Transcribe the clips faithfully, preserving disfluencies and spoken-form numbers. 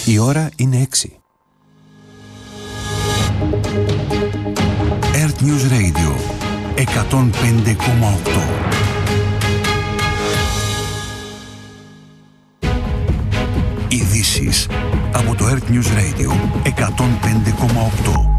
Η ώρα είναι έξι. Earth News Radio εκατόν πέντε κόμμα οκτώ. Ειδήσεις από το Earth News Radio εκατόν πέντε κόμμα οκτώ.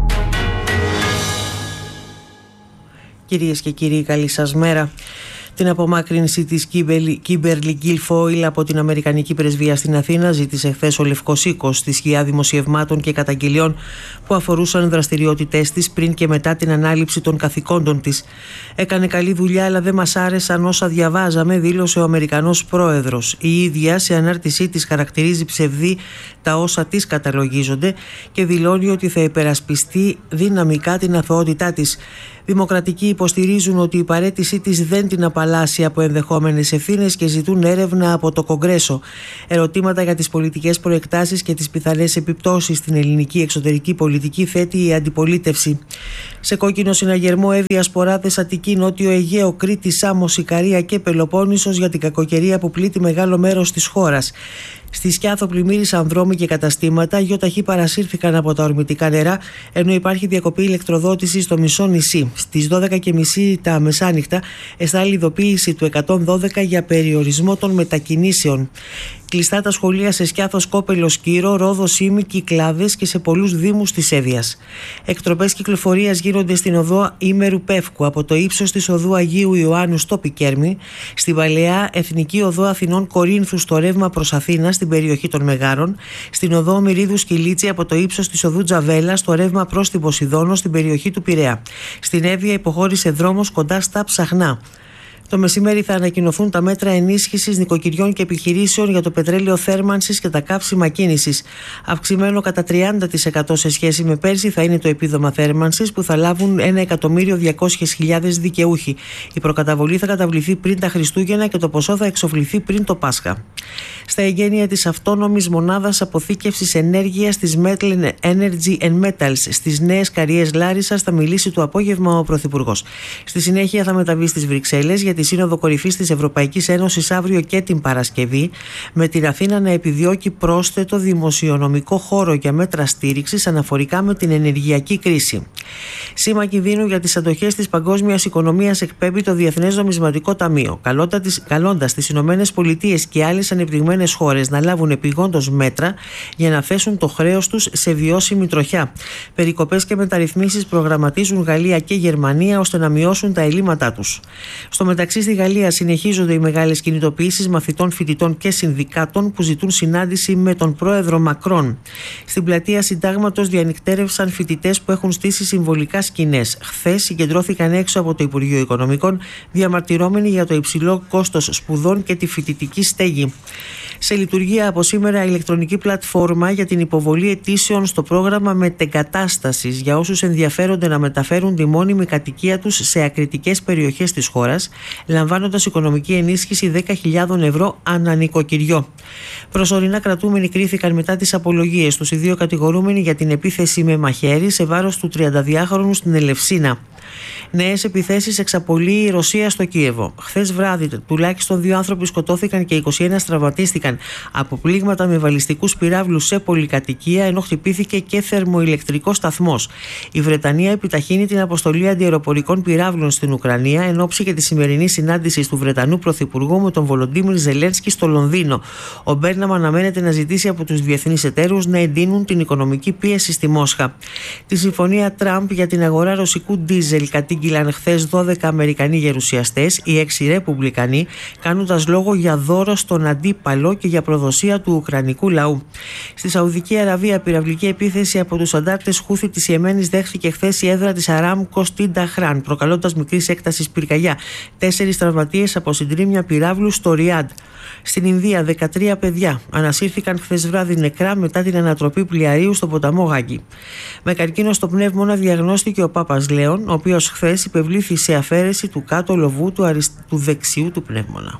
Κυρίες και κύριοι, καλή σας μέρα. Την απομάκρυνση της Κίμπερλι Γκίλφόιλ από την Αμερικανική Πρεσβεία στην Αθήνα ζήτησε χθες ο Λευκός Οίκος στη σκιά δημοσιευμάτων και καταγγελιών που αφορούσαν δραστηριότητές της πριν και μετά την ανάληψη των καθηκόντων της. Έκανε καλή δουλειά, αλλά δεν μας άρεσαν όσα διαβάζαμε, δήλωσε ο Αμερικανός πρόεδρος. Η ίδια σε ανάρτησή της χαρακτηρίζει ψευδή τα όσα της καταλογίζονται και δηλώνει ότι θα υπερασπιστεί δυναμικά την αθωότητά της. Δημοκρατικοί υποστηρίζουν ότι η παραίτησή της δεν την απαλλάσσει από ενδεχόμενες ευθύνες και ζητούν έρευνα από το Κογκρέσο. Ερωτήματα για τις πολιτικές προεκτάσεις και τις πιθανές επιπτώσεις στην ελληνική εξωτερική πολιτική θέτει η αντιπολίτευση. Σε κόκκινο συναγερμό Εύβοια Σποράδες, Αττική, Νότιο Αιγαίο, Κρήτη, Σάμος, Ικαρία και Πελοπόννησος για την κακοκαιρία που πλήττει μεγάλο μέρος της χώρας. Στη Σκιάθο πλημμύρισαν δρόμοι και καταστήματα, γιοταχή παρασύρθηκαν από τα ορμητικά νερά, ενώ υπάρχει διακοπή ηλεκτροδότηση στο μισό νησί. Στις δώδεκα και μισή τα μεσάνυχτα εστάλει ειδοποίηση του εκατόν δώδεκα για περιορισμό των μετακινήσεων. Κλειστά τα σχολεία σε Σκιάθο, Σκόπελο, Σκύρο, Ρόδο, Σύμη, Κυκλάδες και σε πολλούς δήμους της Εύβοιας. Εκτροπές κυκλοφορίας γίνονται στην οδό Ήμερου Πεύκου από το ύψος της οδού Αγίου Ιωάννου στο Πικέρμι, στην παλαιά Εθνική Οδό Αθηνών Κορίνθου στο ρεύμα προς Αθήνα στην περιοχή των Μεγάρων, στην οδό Μυρίδου Σκυλίτσι από το ύψος της οδού Τζαβέλα στο ρεύμα προς την Ποσειδόνο στην περιοχή του Πειραιά. Στην Εύβοια υποχώρησε δρόμος κοντά στα Ψαχνά. Το μεσημέρι θα ανακοινωθούν τα μέτρα ενίσχυσης νοικοκυριών και επιχειρήσεων για το πετρέλαιο θέρμανσης και τα καύσιμα κίνησης. Αυξημένο κατά τριάντα τοις εκατό σε σχέση με πέρσι θα είναι το επίδομα θέρμανσης που θα λάβουν ένα εκατομμύριο διακόσιες χιλιάδες δικαιούχοι. Η προκαταβολή θα καταβληθεί πριν τα Χριστούγεννα και το ποσό θα εξοφληθεί πριν το Πάσχα. Στα εγγένεια της αυτόνομης μονάδας αποθήκευσης ενέργειας της Metal Energy and Metals στις Νέες Καριές Λάρισσας θα μιλήσει το απόγευμα ο Πρωθυπουργός. Στη συνέχεια θα μεταβεί στις Βρυξέλλες για τη Σύνοδο Κορυφής της Ευρωπαϊκής Ένωσης αύριο και την Παρασκευή, με την Αθήνα να επιδιώκει πρόσθετο δημοσιονομικό χώρο για μέτρα στήριξης αναφορικά με την ενεργειακή κρίση. Σήμα κινδύνου για τις αντοχές της παγκόσμιας οικονομίας εκπέμπει το Διεθνές Νομισματικό Ταμείο, καλώντας τις Ηνωμένες Πολιτείες και άλλες ανεπτυγμένες χώρες να λάβουν επειγόντως μέτρα για να θέσουν το χρέος τους σε βιώσιμη τροχιά. Περικοπές και μεταρρυθμίσεις προγραμματίζουν Γαλλία και Γερμανία ώστε να μειώσουν τα ελλείμματά τους. Στο μεταξύ, στη Γαλλία συνεχίζονται οι μεγάλες κινητοποιήσεις μαθητών, φοιτητών και συνδικάτων που ζητούν συνάντηση με τον πρόεδρο Μακρόν. Στην πλατεία Συντάγματος διανυκτέρευσαν φοιτητές που έχουν στήσει συμβολικά σκηνές. Χθες συγκεντρώθηκαν έξω από το Υπουργείο Οικονομικών, διαμαρτυρώμενοι για το υψηλό κόστος σπουδών και τη φοιτητική στέγη. Σε λειτουργία από σήμερα ηλεκτρονική πλατφόρμα για την υποβολή αιτήσεων στο πρόγραμμα μετεγκατάστασης για όσους ενδιαφέρονται να μεταφέρουν τη μόνιμη κατοικία τους σε ακριτικές περιοχές της χώρας, λαμβάνοντας οικονομική ενίσχυση δέκα χιλιάδες ευρώ ανά νοικοκυριό. Προσωρινά κρατούμενοι κρίθηκαν μετά τις απολογίες τους οι δύο κατηγορούμενοι για την επίθεση με μαχαίρι σε βάρος του τριανταδυάχρονου στην Ελευσίνα. Νέες επιθέσεις εξαπολύει η Ρωσία στο Κίεβο. Χθες βράδυ τουλάχιστον δύο άνθρωποι σκοτώθηκαν και είκοσι ένα τραυματίστηκαν από πλήγματα με βαλιστικούς πυράβλους σε πολυκατοικία, ενώ χτυπήθηκε και θερμοηλεκτρικός σταθμός. Η Βρετανία επιταχύνει την αποστολή αντιαεροπορικών πυράβλων στην Ουκρανία εν ώψη και τη σημερινή συνάντηση του Βρετανού Πρωθυπουργού με τον Βολοντίμιρ Ζελένσκι στο Λονδίνο. Ο Μπέρναμ αναμένεται να ζητήσει από τους διεθνείς εταίρους να εντείνουν την οικονομική πίεση στη Μόσχα. Τη συμφωνία Τραμπ για την αγορά ρωσικού ντίζελ κατήγγειλαν χθες δώδεκα Αμερικανοί γερουσιαστές, οι έξι Ρεπουμπλικανοί, κάνοντας λόγο για δώρο στον αντίπαλο και για προδοσία του Ουκρανικού λαού. Στη Σαουδική Αραβία, πυραυλική επίθεση από τους αντάρτες Χούθη της Ιεμένης δέχθηκε χθες η έδρα της Αράμκο στην Ταχράν, προκαλώντας μικρής έκτασης πυρκαγιά. Τέσσερις τραυματίες από συντρίμμια πυράβλου στο Ριάντ. Στην Ινδία, δεκατρία παιδιά ανασύρθηκαν χθες βράδυ νεκρά μετά την ανατροπή πλοιαρίου στο ποταμό Γάγκη. Με καρκίνο στο πνεύμονα διαγνώστηκε ο Πάπας Λέων, ο οποίος χθες υπευλήθη σε αφαίρεση του κάτω λοβού του, αρισ... του δεξιού του πνεύμονα.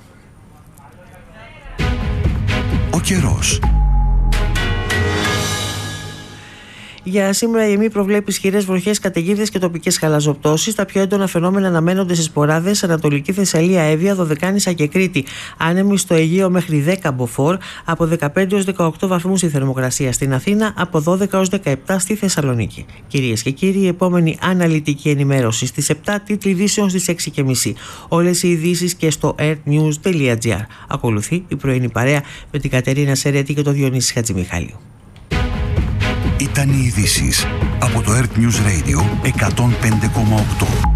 Ο καιρός. Για σήμερα η ΕΜΗ προβλέπει ισχυρές βροχές, καταιγίδες και τοπικές χαλαζοπτώσεις. Τα πιο έντονα φαινόμενα αναμένονται στις Ποράδες, Ανατολική Θεσσαλία, Εύβοια, Δωδεκάνησα και Κρήτη. Άνεμοι στο Αιγαίο μέχρι δέκα μποφόρ, από δεκαπέντε έως δεκαοκτώ βαθμούς η θερμοκρασία στην Αθήνα, από δώδεκα έως δεκαεπτά στη Θεσσαλονίκη. Κυρίες και κύριοι, η επόμενη αναλυτική ενημέρωση στις επτά, τίτλοι ειδήσεων στις έξι και μισή. Όλες οι ειδήσεις και στο earthnews τελεία gr. Ακολουθεί η πρωινή παρέα με την Κατερίνα Σερέτη και τον Διονύση Χατζημιχάλιου. Ήταν οι ειδήσεις από το Earth News Radio εκατόν πέντε κόμμα οκτώ.